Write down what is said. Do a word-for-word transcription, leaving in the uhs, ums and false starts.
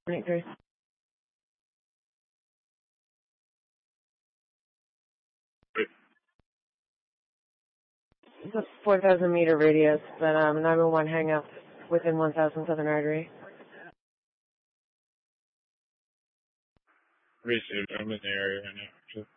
twenty-three. It's a four thousand meter radius, but um, nine one one hang up within one thousand Southern Artery. Received. I'm in the area right now.